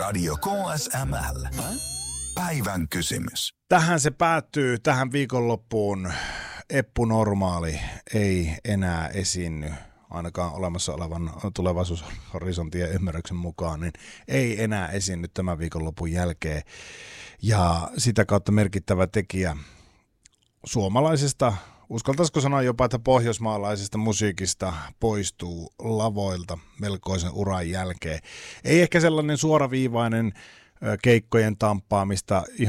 Radio KSML. Päivän kysymys. Tähän se päättyy, tähän viikonloppuun. Eppu Normaali ei enää esiinny, ainakaan olemassa olevan tulevaisuushorisontien ja ymmärryksen mukaan, niin ei enää esiinny tämän viikonlopun jälkeen. Ja sitä kautta merkittävä tekijä suomalaisesta, uskaltaisiko sanoa jopa, että pohjoismaalaisesta musiikista poistuu lavoilta melkoisen uran jälkeen. Ei ehkä sellainen suoraviivainen keikkojen tamppaamista